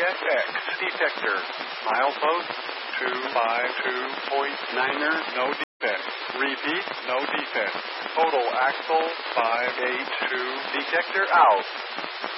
FX detector. Milepost 252.9er, no defect. Repeat, no defect. Total axle 582. Detector out.